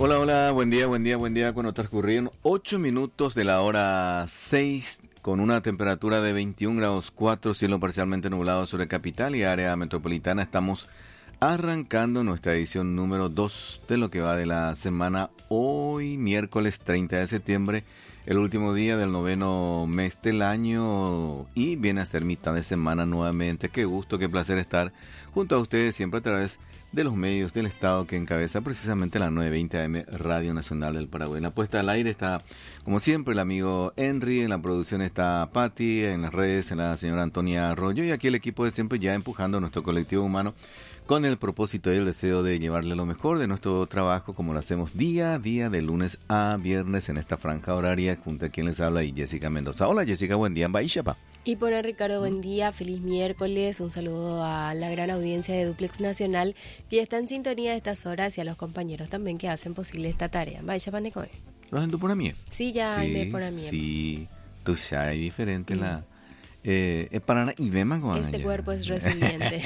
Hola, hola, buen día. Cuando transcurrieron 8 minutos de la hora 6, con una temperatura de 21 grados 4, cielo parcialmente nublado sobre capital y área metropolitana, estamos arrancando nuestra edición número 2 de lo que va de la semana. Hoy, miércoles 30 de septiembre, el último día del noveno mes del año, y viene a ser mitad de semana nuevamente. Qué gusto, qué placer estar junto a ustedes siempre a través de los medios del Estado que encabeza precisamente la 920 AM Radio Nacional del Paraguay. En la puesta al aire está, como siempre, el amigo Henry, en la producción está Patti, en las redes en la señora Antonia Arroyo, y aquí el equipo de siempre ya empujando a nuestro colectivo humano con el propósito y el deseo de llevarle lo mejor de nuestro trabajo, como lo hacemos día a día, de lunes a viernes en esta franja horaria, junto a quien les habla y Jessica Mendoza. Hola Jessica, buen día en Baixapa. Y por Ricardo, buen día, feliz miércoles, un saludo a la gran audiencia de Duplex Nacional que está en sintonía de estas horas, y a los compañeros también que hacen posible esta tarea. Baixapa de Coe. ¿Lo hacen tú por mí? Sí, ya me por mí. Sí, tú ya hay diferente la... para y vema con este cuerpo es resiliente.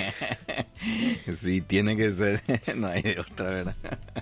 Sí, tiene que ser, no hay de otra, ¿verdad?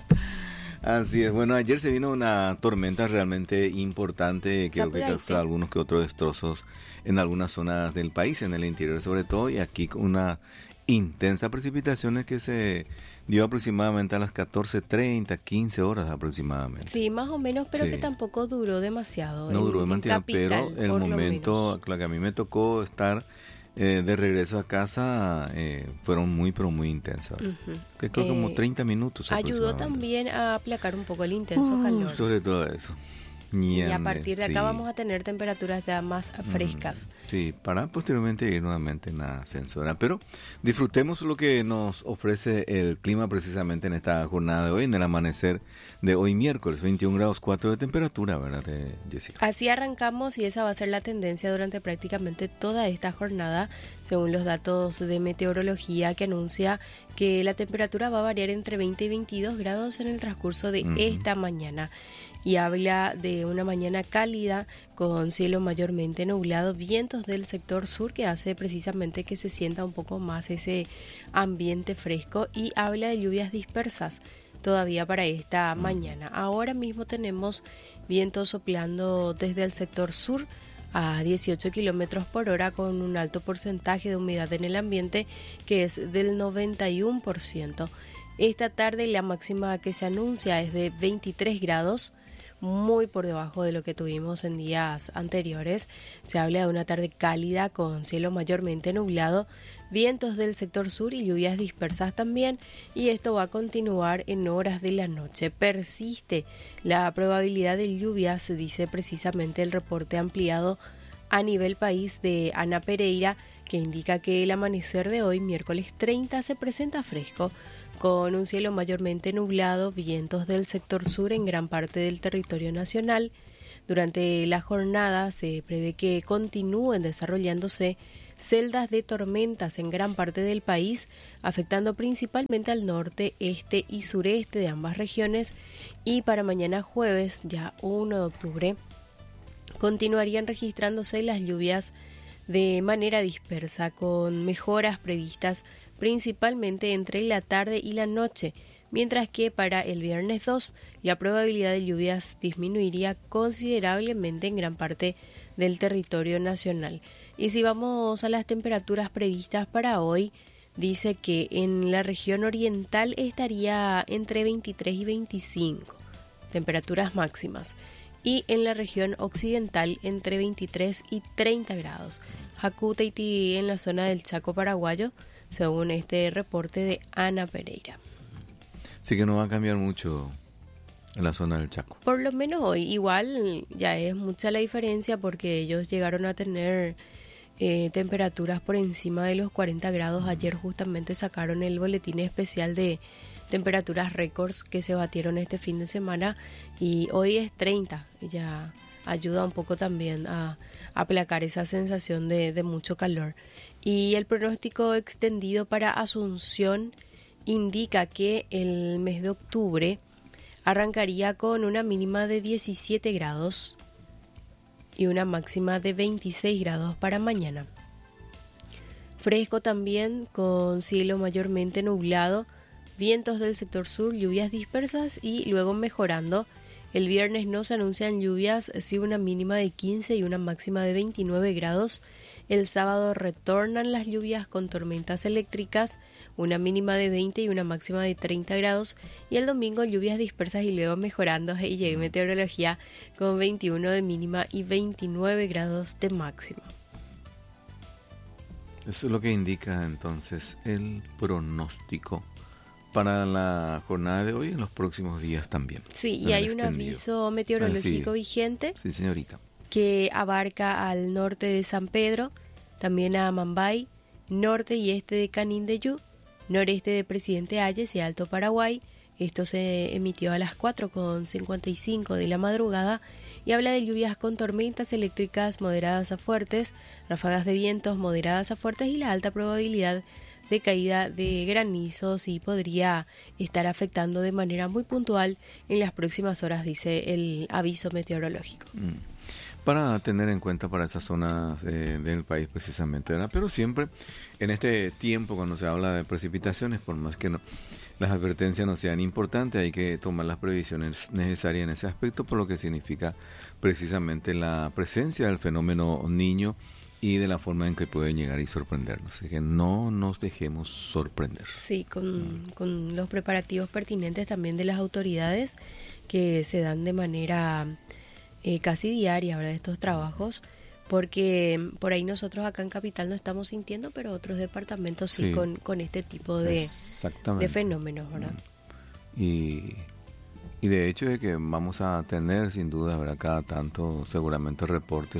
Así es. Bueno, ayer se vino una tormenta realmente importante, creo que causó algunos que otros destrozos en algunas zonas del país, en el interior sobre todo, y aquí con una intensa precipitaciones que se dio aproximadamente a las 14:30, 15 horas aproximadamente. Sí, más o menos, pero sí, que tampoco duró demasiado. No duró demasiado, pero el momento, lo que a mí me tocó estar de regreso a casa, fueron muy, pero muy intensas. Que creo como 30 minutos. Ayudó también a aplacar un poco el intenso calor. Sobre todo eso. Y a partir de acá vamos a tener temperaturas ya más frescas. Sí, para posteriormente ir nuevamente en la ascensora. Pero disfrutemos lo que nos ofrece el clima precisamente en esta jornada de hoy, en el amanecer de hoy miércoles, 21 grados 4 de temperatura, ¿verdad, Jessica? Así arrancamos, y esa va a ser la tendencia durante prácticamente toda esta jornada, según los datos de meteorología, que anuncia que la temperatura va a variar entre 20 y 22 grados en el transcurso de esta mañana. Y habla de una mañana cálida con cielo mayormente nublado, vientos del sector sur que hace precisamente que se sienta un poco más ese ambiente fresco, y habla de lluvias dispersas todavía para esta mañana. Ahora mismo tenemos vientos soplando desde el sector sur a 18 kilómetros por hora, con un alto porcentaje de humedad en el ambiente que es del 91%. Esta tarde la máxima que se anuncia es de 23 grados, muy por debajo de lo que tuvimos en días anteriores. Se habla de una tarde cálida con cielo mayormente nublado, vientos del sector sur y lluvias dispersas también, y esto va a continuar en horas de la noche. Persiste la probabilidad de lluvias, se dice precisamente el reporte ampliado a nivel país de Ana Pereira, que indica que el amanecer de hoy, miércoles 30, se presenta fresco, con un cielo mayormente nublado, vientos del sector sur en gran parte del territorio nacional. Durante la jornada se prevé que continúen desarrollándose celdas de tormentas en gran parte del país, afectando principalmente al norte, este y sureste de ambas regiones, y para mañana jueves, ya 1 de octubre, continuarían registrándose las lluvias de manera dispersa, con mejoras previstas principalmente entre la tarde y la noche, mientras que para el viernes 2 la probabilidad de lluvias disminuiría considerablemente en gran parte del territorio nacional. Y si vamos a las temperaturas previstas para hoy, dice que en la región oriental estaría entre 23 y 25 temperaturas máximas, y en la región occidental entre 23 y 30 grados. Jacutaití en la zona del Chaco paraguayo, según este reporte de Ana Pereira. Sí que no va a cambiar mucho en la zona del Chaco. Por lo menos hoy, igual ya es mucha la diferencia, porque ellos llegaron a tener temperaturas por encima de los 40 grados. Ayer justamente sacaron el boletín especial de temperaturas récords que se batieron este fin de semana, y hoy es 30, ya ayuda un poco también a aplacar esa sensación de mucho calor. Y el pronóstico extendido para Asunción indica que el mes de octubre arrancaría con una mínima de 17 grados y una máxima de 26 grados para mañana. Fresco también, con cielo mayormente nublado, Vientos del sector sur, lluvias dispersas y luego mejorando. El viernes no se anuncian lluvias, sí una mínima de 15 y una máxima de 29 grados. El sábado retornan las lluvias con tormentas eléctricas, una mínima de 20 y una máxima de 30 grados. Y el domingo lluvias dispersas y luego mejorando. Y llegué meteorología con 21 de mínima y 29 grados de máxima. Eso es lo que indica entonces el pronóstico para la jornada de hoy y en los próximos días también. Sí, y hay un aviso meteorológico vigente. Sí, señorita. Que abarca al norte de San Pedro, también a Amambay, norte y este de Canindeyú, noreste de Presidente Hayes y Alto Paraguay. Esto se emitió a las 4:55 de la madrugada y habla de lluvias con tormentas eléctricas moderadas a fuertes, ráfagas de vientos moderadas a fuertes y la alta probabilidad de caída de granizos y podría estar afectando de manera muy puntual en las próximas horas, dice el aviso meteorológico. Para tener en cuenta para esas zonas del país precisamente, ¿verdad? Pero siempre en este tiempo cuando se habla de precipitaciones, por más que las advertencias no sean importantes, hay que tomar las previsiones necesarias en ese aspecto, por lo que significa precisamente la presencia del fenómeno Niño y de la forma en que pueden llegar y sorprendernos. Así que no nos dejemos sorprender. Sí, con los preparativos pertinentes también de las autoridades que se dan de manera casi diaria, ¿verdad? Estos trabajos, porque por ahí nosotros acá en Capital no estamos sintiendo, pero otros departamentos sí. con este tipo de fenómenos, ¿verdad? Y de hecho de que vamos a tener sin duda, ¿verdad? Cada tanto seguramente reportes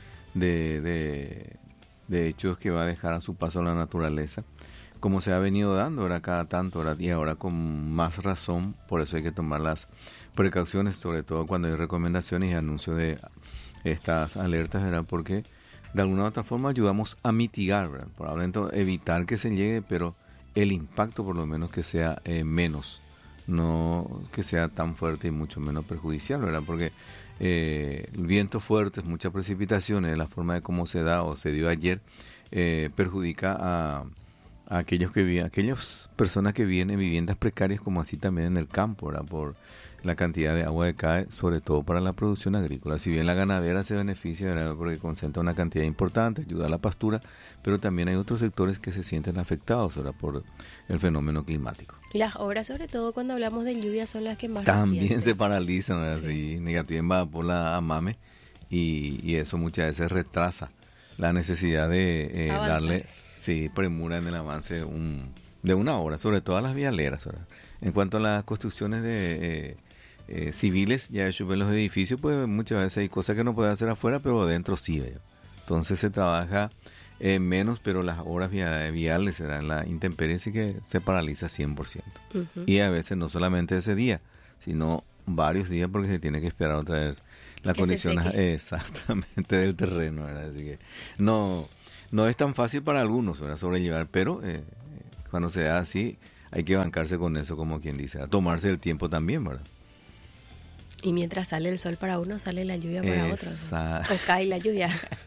de hechos que va a dejar a su paso la naturaleza, como se ha venido dando ahora cada tanto, ¿verdad? Y ahora con más razón, por eso hay que tomar las precauciones, sobre todo cuando hay recomendaciones y anuncios de estas alertas, ¿verdad? Porque de alguna u otra forma ayudamos a mitigar, ¿verdad? Probablemente evitar que se llegue, pero el impacto por lo menos que sea menos, no que sea tan fuerte y mucho menos perjudicial, ¿verdad? Porque vientos fuertes, muchas precipitaciones, la forma de cómo se da o se dio ayer, perjudica a aquellas personas que viven en viviendas precarias, como así también en el campo, ¿verdad? Por la cantidad de agua que cae, sobre todo para la producción agrícola. Si bien la ganadera se beneficia, ¿verdad? Porque concentra una cantidad importante, ayuda a la pastura, pero también hay otros sectores que se sienten afectados, ¿verdad? Por el fenómeno climático. Las obras, sobre todo cuando hablamos de lluvia, son las que más también se paralizan, ¿verdad? Sí, negativo va por la AMAME y eso muchas veces retrasa la necesidad de darle premura en el avance de una obra, sobre todo a las vialeras, ¿verdad? En cuanto a las construcciones de civiles, ya hecho en los edificios, pues muchas veces hay cosas que no puede hacer afuera, pero adentro sí, ¿verdad? Entonces se trabaja menos, pero las obras viales, ¿verdad? En la intemperie sí que se paraliza 100%. Uh-huh. Y a veces no solamente ese día, sino varios días, porque se tiene que esperar otra vez las condiciones exactamente del terreno, ¿verdad? Así que no es tan fácil para algunos, ¿verdad? Sobrellevar, pero cuando se da así, hay que bancarse con eso, como quien dice, a tomarse el tiempo también, ¿verdad? Y mientras sale el sol para uno, sale la lluvia para otros, ¿no? O cae la lluvia.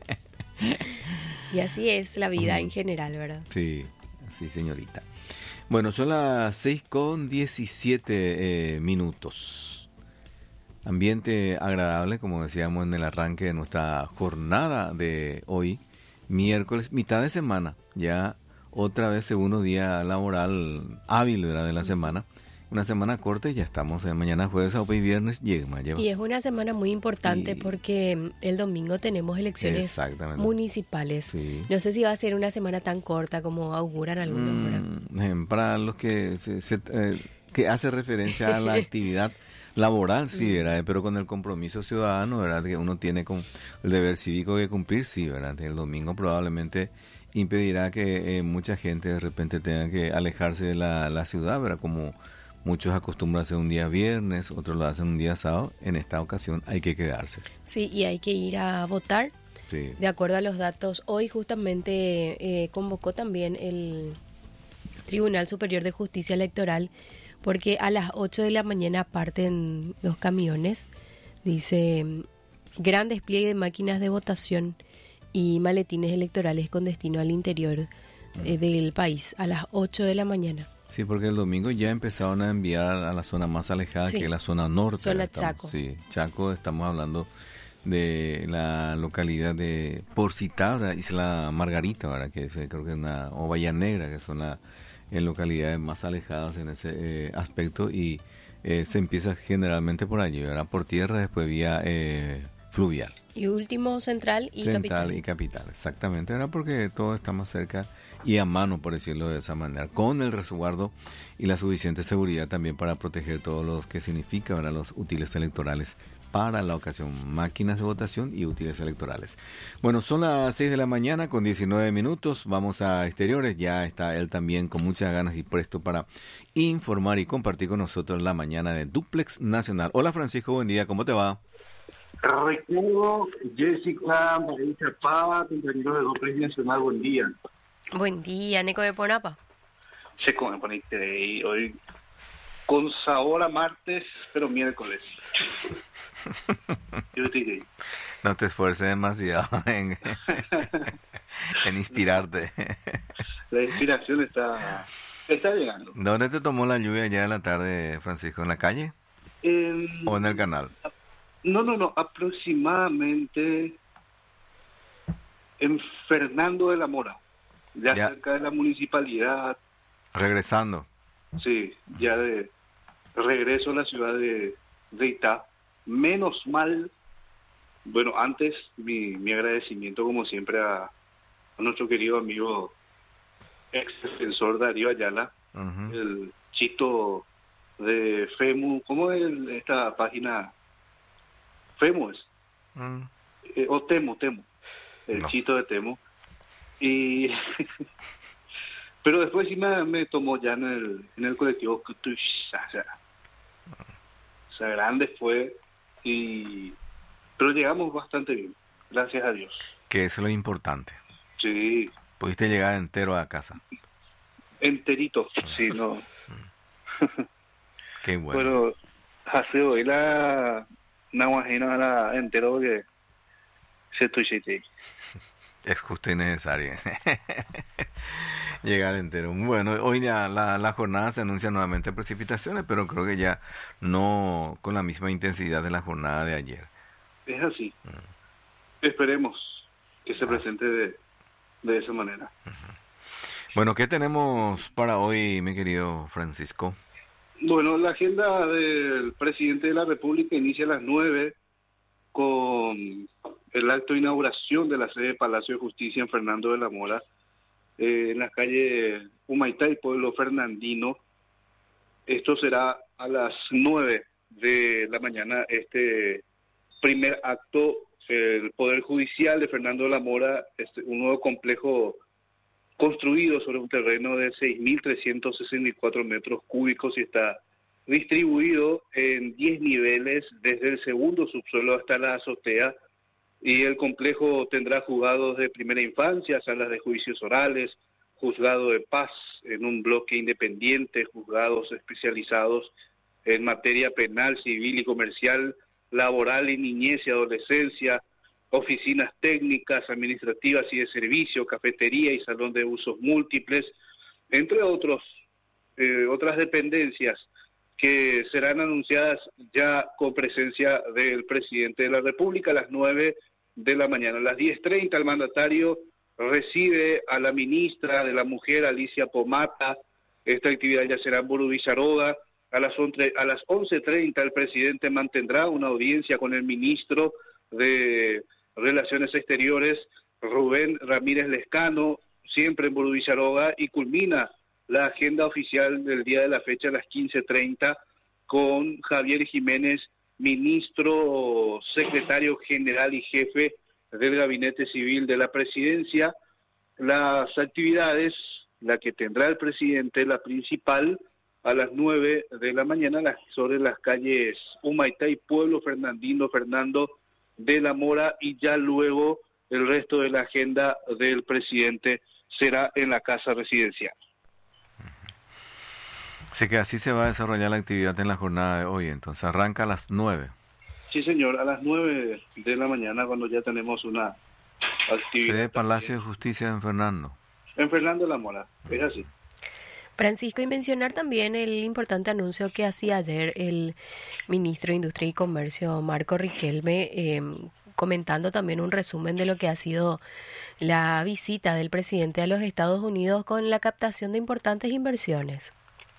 Y así es la vida en general, ¿verdad? Sí, señorita. Bueno, son las 6:17 Ambiente agradable, como decíamos en el arranque de nuestra jornada de hoy, miércoles, mitad de semana, ya otra vez segundo día laboral hábil, ¿verdad? De la semana. Una semana corta y ya estamos mañana jueves, sábado y viernes lleva. Y es una semana muy importante porque el domingo tenemos elecciones municipales. Sí. No sé si va a ser una semana tan corta como auguran algunos. Para los que que hace referencia a la actividad laboral, sí, ¿verdad? Pero con el compromiso ciudadano, ¿verdad? Que uno tiene con el deber cívico que cumplir, sí, ¿verdad? El domingo probablemente impedirá que mucha gente de repente tenga que alejarse de la ciudad, ¿verdad? Como muchos acostumbran a hacer un día viernes, otros lo hacen un día sábado. En esta ocasión hay que quedarse. Sí, y hay que ir a votar. Sí. De acuerdo a los datos, hoy justamente convocó también el Tribunal Superior de Justicia Electoral, porque a las 8 de la mañana parten los camiones. Dice, gran despliegue de máquinas de votación y maletines electorales con destino al interior del país a las 8 de la mañana. Sí, porque el domingo ya empezaron a enviar a la zona más alejada, Sí. que es la zona norte. Zona Chaco. Sí, Chaco, estamos hablando de la localidad de Porcitabra, Isla Margarita, ¿verdad? Que creo que es o Bahía Negra, que son las localidades más alejadas en ese aspecto, y se empieza generalmente por allí, ¿verdad? Por tierra, después vía fluvial. Y último central y capital. Y capital, exactamente, ¿verdad? Porque todo está más cerca y a mano, por decirlo de esa manera, con el resguardo y la suficiente seguridad también para proteger todo lo que significa, ¿verdad? Los útiles electorales para la ocasión, máquinas de votación y útiles electorales. Bueno, son las 6 de la mañana con 19 minutos, vamos a exteriores, ya está él también con muchas ganas y presto para informar y compartir con nosotros la mañana de Duplex Nacional. Hola Francisco, buen día, ¿cómo te va? Ricardo, Jessica, María Chapá, compañeros de Duplex Nacional, buen día. Buen día, Nico de Ponapa. Se come por ahí hoy con sabor a martes, pero miércoles. Yo te diré. No te esfuerces demasiado en inspirarte. La inspiración está llegando. ¿Dónde te tomó la lluvia ya en la tarde, Francisco? ¿En la calle o en el canal? No, aproximadamente en Fernando de la Mora, ya cerca de la municipalidad. Regresando. Sí, ya de regreso a la ciudad de Itá. Menos mal, bueno, antes mi agradecimiento como siempre a nuestro querido amigo ex defensor Darío Ayala, el chito de FEMU, ¿cómo es esta página? FEMU es, o Temo, el no. Chito de Temo, y pero después sí me tomó ya en el colectivo, o sea, grande fue, pero llegamos bastante bien, gracias a Dios. Que eso es lo importante. Sí. ¿Pudiste llegar entero a casa? Enterito, sí, no. Qué bueno. Pero hace hoy la nahuajena a la entero que se tuchite. Es justo y necesario llegar entero. Bueno, hoy ya la jornada se anuncia nuevamente precipitaciones, pero creo que ya no con la misma intensidad de la jornada de ayer. Es así. Esperemos que se presente de esa manera. Bueno, ¿qué tenemos para hoy, mi querido Francisco? Bueno, la agenda del presidente de la República inicia a las 9 con el acto de inauguración de la sede de Palacio de Justicia en Fernando de la Mora, en la calle Humaitá y Pueblo Fernandino. Esto será a las 9 de la mañana, este primer acto. El Poder Judicial de Fernando de la Mora, un nuevo complejo construido sobre un terreno de 6.364 metros cúbicos y está distribuido en 10 niveles desde el segundo subsuelo hasta la azotea, y el complejo tendrá juzgados de primera infancia, salas de juicios orales, juzgado de paz en un bloque independiente, juzgados especializados en materia penal, civil y comercial, laboral y niñez y adolescencia, oficinas técnicas, administrativas y de servicio, cafetería y salón de usos múltiples, entre otras dependencias que serán anunciadas ya con presencia del presidente de la República a las 9 de la mañana. A las 10:30 el mandatario recibe a la ministra de la Mujer, Alicia Pomata. Esta actividad ya será en Burú Villaroga. A las 11:30 el presidente mantendrá una audiencia con el ministro de Relaciones Exteriores, Rubén Ramírez Lescano, siempre en Burú Villaroga, y culmina la agenda oficial del día de la fecha a las 15:30 con Javier Jiménez, ministro, secretario general y jefe del Gabinete Civil de la Presidencia. Las actividades, la que tendrá el presidente, la principal, a las 9 de la mañana sobre las calles Humaitá y Pueblo Fernandino, Fernando de la Mora, y ya luego el resto de la agenda del presidente será en la casa residencial. Así que así se va a desarrollar la actividad en la jornada de hoy, entonces arranca a las 9. Sí, señor, a las 9 de la mañana, cuando ya tenemos una actividad. Sede Palacio de Justicia en Fernando. En Fernando de la Mora, es así. Francisco, y mencionar también el importante anuncio que hacía ayer el ministro de Industria y Comercio, Marco Riquelme, comentando también un resumen de lo que ha sido la visita del presidente a los Estados Unidos con la captación de importantes inversiones.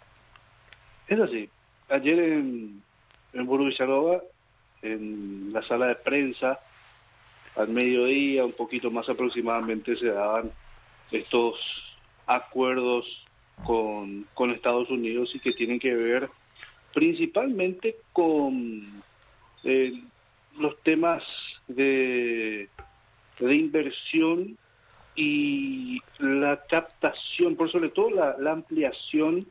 Es así. Ayer en Burubicharova, en la sala de prensa, al mediodía, un poquito más aproximadamente, se daban estos acuerdos con Estados Unidos y que tienen que ver principalmente con los temas de inversión y la captación, por sobre todo la ampliación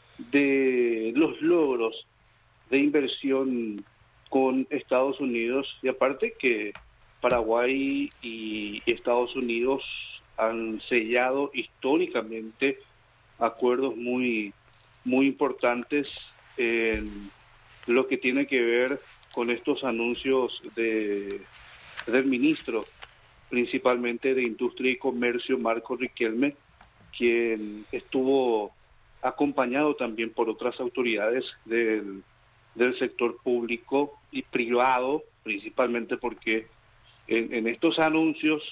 de los logros de inversión con Estados Unidos, y aparte que Paraguay y Estados Unidos han sellado históricamente acuerdos muy importantes en lo que tiene que ver con estos anuncios del ministro, principalmente de Industria y Comercio, Marco Riquelme, quien estuvo acompañado también por otras autoridades del sector público y privado, principalmente porque en estos anuncios,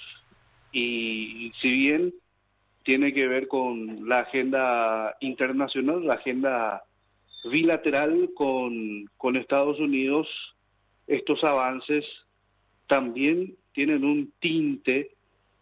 y si bien tiene que ver con la agenda internacional, la agenda bilateral con Estados Unidos, estos avances también tienen un tinte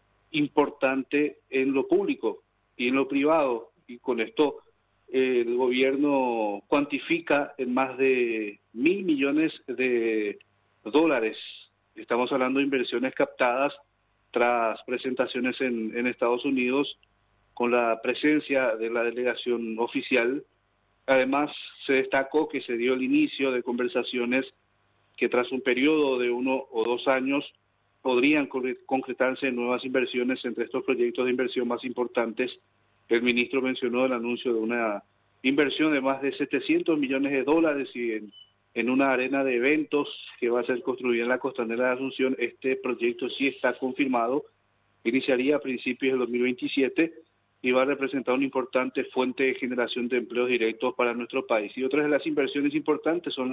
importante en lo público y en lo privado, y con esto el gobierno cuantifica en más de 1.000 millones de dólares. Estamos hablando de inversiones captadas tras presentaciones en Estados Unidos, con la presencia de la delegación oficial. Además, se destacó que se dio el inicio de conversaciones que tras un periodo de 1 o 2 años podrían concretarse nuevas inversiones. Entre estos proyectos de inversión más importantes, el ministro mencionó el anuncio de una inversión de más de 700 millones de dólares y en una arena de eventos que va a ser construida en la Costanera de Asunción. Este proyecto sí está confirmado, iniciaría a principios de 2027 y va a representar una importante fuente de generación de empleos directos para nuestro país. Y otras de las inversiones importantes son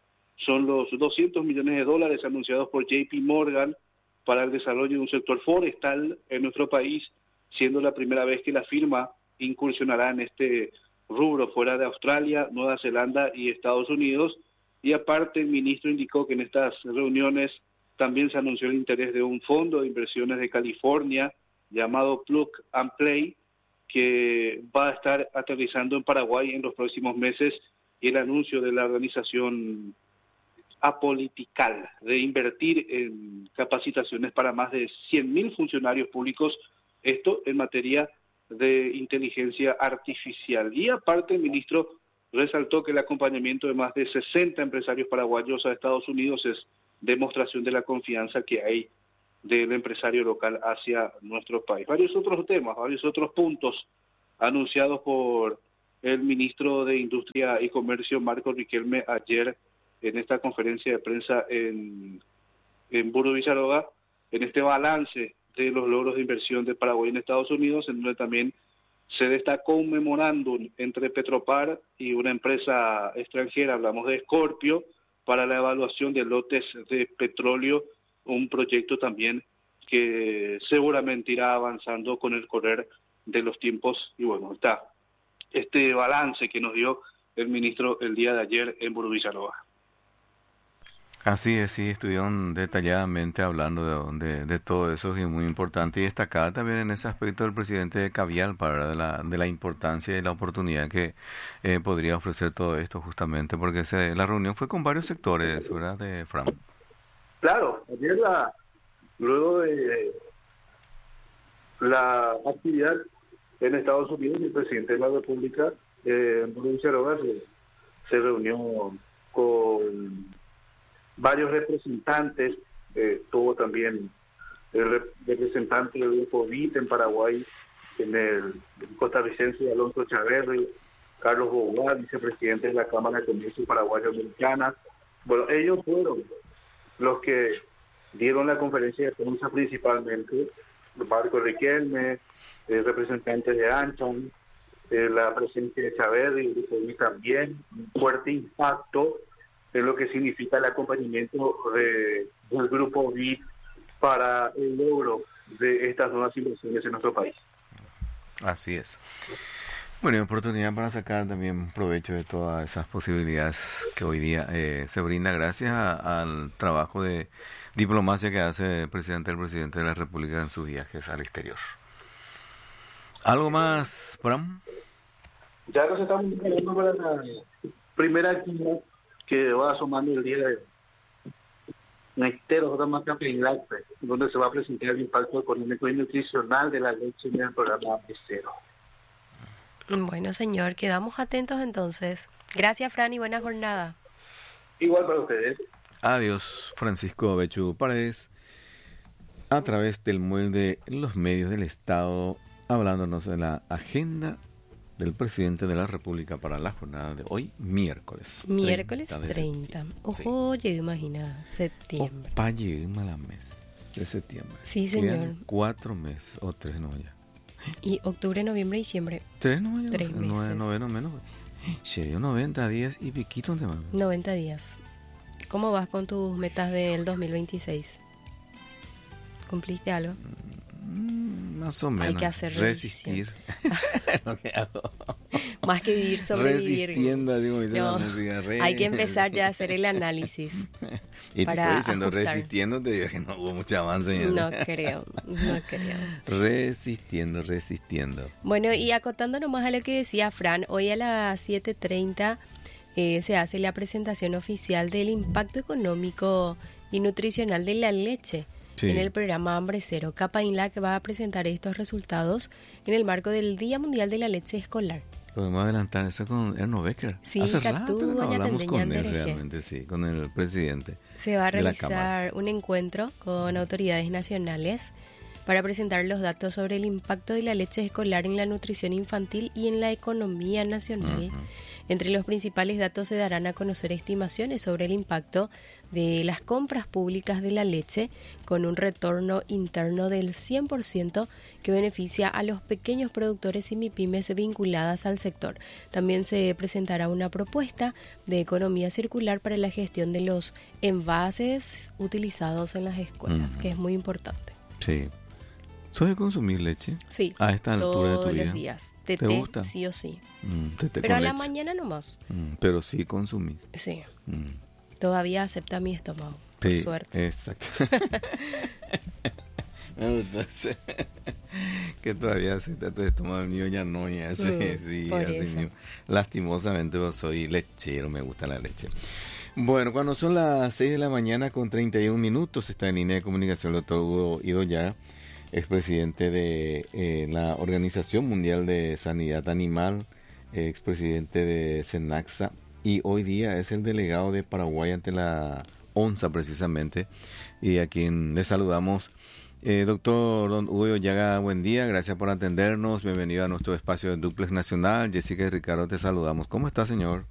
los 200 millones de dólares anunciados por JP Morgan para el desarrollo de un sector forestal en nuestro país, siendo la primera vez que la firma incursionará en este rubro fuera de Australia, Nueva Zelanda y Estados Unidos. Y aparte, el ministro indicó que en estas reuniones también se anunció el interés de un fondo de inversiones de California llamado Plug and Play, que va a estar aterrizando en Paraguay en los próximos meses, y el anuncio de la organización Apolitical de invertir en capacitaciones para más de 100.000 funcionarios públicos, esto en materia de inteligencia artificial. Y aparte, el ministro resaltó que el acompañamiento de más de 60 empresarios paraguayos a Estados Unidos es demostración de la confianza que hay del empresario local hacia nuestro país. Varios otros temas, varios otros puntos anunciados por el ministro de Industria y Comercio, Marco Riquelme, ayer en esta conferencia de prensa en Burubicharova, en este balance de los logros de inversión de Paraguay en Estados Unidos, en donde también se destacó un memorándum entre Petropar y una empresa extranjera, hablamos de Scorpio, para la evaluación de lotes de petróleo, un proyecto también que seguramente irá avanzando con el correr de los tiempos. Y bueno, está este balance que nos dio el ministro el día de ayer en Burubicharova. Así es, sí, estuvieron detalladamente hablando de todo eso, y es muy importante, y destacada también en ese aspecto del presidente de Cavialpa, ¿verdad? De la importancia y la oportunidad que podría ofrecer todo esto, justamente porque la reunión fue con varios sectores, ¿verdad? De Fran. Claro, ayer luego de la actividad en Estados Unidos, el presidente de la República, en Burubicharova, se reunió con varios representantes. Tuvo también el representante del grupo VIT en Paraguay, en el costarricense Alonso Chaverri, Carlos Bogart, vicepresidente de la Cámara de Comercio Paraguayo-Americana. Bueno, ellos fueron los que dieron la conferencia de prensa, principalmente Marco Riquelme, representantes de Anton, la presencia de Chávez y el COVID también, un fuerte impacto en lo que significa el acompañamiento del grupo BID para el logro de estas nuevas inversiones en nuestro país. Así es. Bueno, y oportunidad para sacar también provecho de todas esas posibilidades que hoy día se brinda gracias al trabajo de diplomacia que hace el presidente de la República en sus viajes al exterior. ¿Algo más, Bram? Ya nos estamos preparando para la primera actividad que va asomando el día de hoy. Neiteros, donde se va a presentar el impacto económico y nutricional de la leche en el programa Becero. Bueno, señor, quedamos atentos entonces. Gracias, Fran, y buena jornada. Igual para ustedes. Adiós, Francisco Bechu Paredes, a través del muelle en los medios del Estado, hablándonos de la agenda del presidente de la República para la jornada de hoy, miércoles. Miércoles 30. Ojo, sí. Imagina, septiembre. Opa, llega a la mes de septiembre. Sí, señor. Quedan 4 meses, o 3 no ya. Y octubre, noviembre, diciembre. 3 no ya. 3 meses. 9 no menos. Se dio 90 días y piquito de más. 90 días. ¿Cómo vas con tus metas del 2026? ¿Cumpliste algo? Más o menos. Hay que hacer resistir. Lo que hago. Más que vivir, sobrevivir. Resistiendo, digo, dice no, la música. hay que empezar ya a hacer el análisis. Y te estoy diciendo, ajustar. Resistiendo, te digo que no hubo mucho avance. No creo. Resistiendo. Bueno, y acotando nomás a lo que decía Fran, hoy a las 7:30 se hace la presentación oficial del impacto económico y nutricional de la leche. Sí. En el programa Hambre Cero. Capainlac va a presentar estos resultados en el marco del Día Mundial de la Leche Escolar. Podemos adelantar eso con Erno Becker. Sí, hace rato que no hablamos con él Dereje. realmente, sí, con el presidente. Se va a realizar un encuentro con autoridades nacionales para presentar los datos sobre el impacto de la leche escolar en la nutrición infantil y en la economía nacional. Entre los principales datos se darán a conocer estimaciones sobre el impacto de las compras públicas de la leche con un retorno interno del 100% que beneficia a los pequeños productores y MIPYMES vinculadas al sector. También se presentará una propuesta de economía circular para la gestión de los envases utilizados en las escuelas, que es muy importante. Sí. ¿Sos de consumir leche? Sí. A esta altura de tu vida. Todos los días. ¿Te gusta? Sí o sí. Pero a la mañana nomás. Pero sí consumís. Sí. Todavía acepta mi estómago. Sí, por suerte. Exacto. Me gusta que todavía acepta tu estómago, el mío ya no, ya sé, sí, así mío. Lastimosamente soy lechero, me gusta la leche. Bueno, cuando son las 6 de la mañana con 31 minutos, está en línea de comunicación el doctor Hugo Idoyaga, expresidente de la Organización Mundial de Sanidad Animal, expresidente de SENAXA, y hoy día es el delegado de Paraguay ante la ONSA precisamente, y a quien le saludamos. Doctor don Hugo Idoyaga, buen día, gracias por atendernos, bienvenido a nuestro espacio de Duplex Nacional. Jessica y Ricardo te saludamos. ¿Cómo está, señor?